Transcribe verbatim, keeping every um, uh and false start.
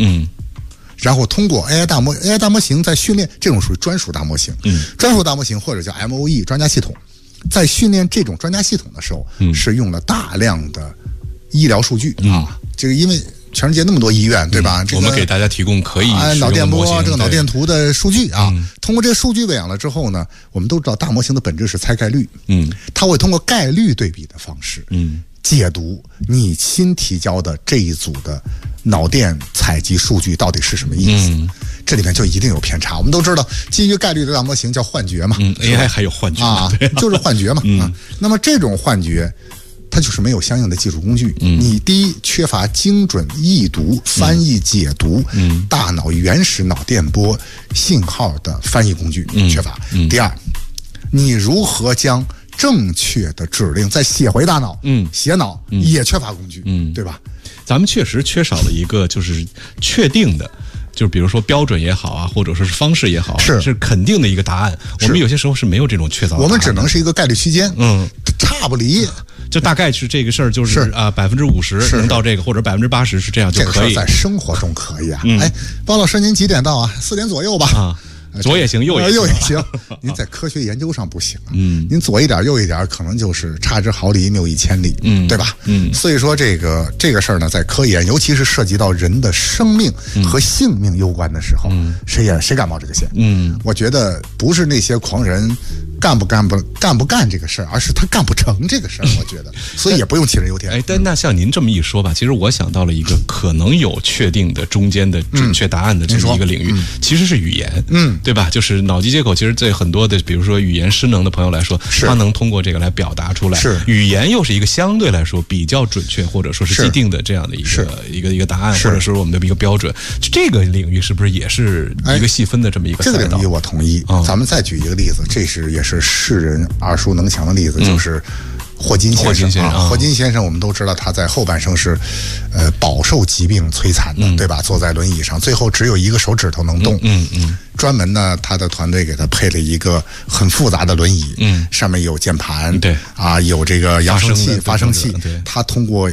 嗯， 然后通过 A I 大模 A I 大模型在训练，这种属于专属大模型， 嗯， 专属大模型或者叫 M O E 专家系统，在训练这种专家系统的时候， 嗯， 是用了大量的医疗数据、 嗯、 啊，这个因为全世界那么多医院，对吧？ 嗯这个、 我们给大家提供可以啊脑电波、这个脑电图图的数据啊、 嗯， 通过这个数据喂养了之后呢，我们都知道大模型的本质是猜概率， 嗯， 它会通过概率对比的方式， 嗯， 解读你新提交的这一组的脑电采集数据到底是什么意思。 嗯， 这里面就一定有偏差。我们都知道，基于概率的大模型叫幻觉嘛， 嗯 ，A I 还有幻觉啊，就是幻觉嘛、嗯、啊。那么这种幻觉，它就是没有相应的技术工具。 嗯， 你第一缺乏精准译读、翻译、解读， 嗯， 大脑原始脑电波信号的翻译工具、 嗯、 缺乏、 嗯。 第二，你如何将正确的指令再写回大脑？ 嗯， 写脑、嗯、也缺乏工具， 嗯， 对吧？ 咱们确实缺少了一个就是确定的。就比如说标准也好啊，或者说是方式也好、啊， 是是肯定的一个答案。我们有些时候是没有这种确凿的答案的， 我们只能是一个概率区间， 嗯， 差不离， 就大概是这个事儿，就是啊，百分之五十能到这个，或者百分之八十是这样就可以。 这个、在生活中可以啊。 嗯、 哎，包老师，您几点到啊？四点左右吧。 啊。左也行，右也行， 右也行。您在科学研究上不行啊， 嗯， 您左一点右一点，可能就是差之毫厘，谬以千里， 嗯， 对吧？ 嗯， 所以说这个这个事儿呢，在科研，尤其是涉及到人的生命和性命攸关的时候，嗯、谁也谁敢冒这个险？ 嗯， 我觉得不是那些狂人干不干不干不干这个事儿，而是他干不成这个事儿。我觉得，所以也不用杞人忧天。 哎，但那像您这么一说吧，其实我想到了一个可能有确定的中间的准确答案的这么一个领域， 嗯、 其实是语言， 嗯， 对吧？就是脑机接口，其实对很多的，比如说语言失能的朋友来说，他能通过这个来表达出来。 是语言又是一个相对来说比较准确，或者说是既定的这样的一个一个一个答案，或者说我们的一个标准。这个领域是不是也是一个细分的这么一个赛道？ 这个领域我同意。 嗯、 咱们再举一个例子，这是也是世人耳熟能详的例子，嗯、就是霍金先生。 霍金先生啊，霍金先生，我们都知道他在后半生是，呃，饱受疾病摧残的，嗯、对吧？坐在轮椅上，最后只有一个手指头能动。 嗯嗯。嗯专门呢，他的团队给他配了一个很复杂的轮椅， 嗯， 上面有键盘， 对啊，有这个扬声器、发声器， 对， 他通过